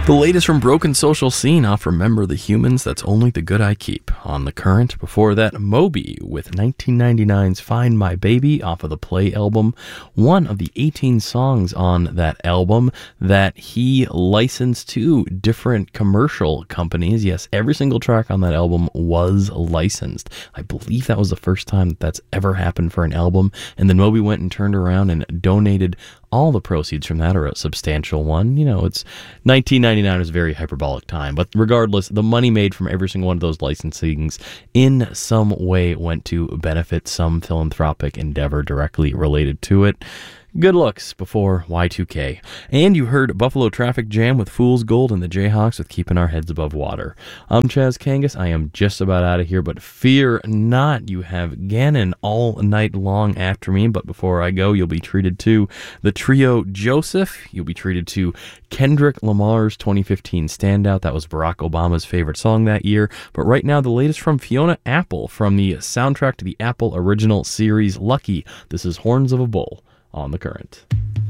The latest from Broken Social Scene off Remember the Humans, That's Only the Good I Keep. On The Current, before that, Moby with 1999's Find My Baby off of the Play album. One of the 18 songs on that album that he licensed to different commercial companies. Yes, every single track on that album was licensed. I believe that was the first time that that's ever happened for an album. And then Moby went and turned around and donated all the proceeds from that, or a substantial one. You know, it's 1999 is a very hyperbolic time, but regardless, the money made from every single one of those licensings in some way went to benefit some philanthropic endeavor directly related to it. Good looks before Y2K. And you heard Buffalo Traffic Jam with Fool's Gold and the Jayhawks with Keeping Our Heads Above Water. I'm Chaz Kangas. I am just about out of here, but fear not. You have Gannon all night long after me, but before I go, you'll be treated to the trio Joseph. You'll be treated to Kendrick Lamar's 2015 standout. That was Barack Obama's favorite song that year. But right now, the latest from Fiona Apple from the soundtrack to the Apple original series Lucky. This is Horns of a Bull on The Current.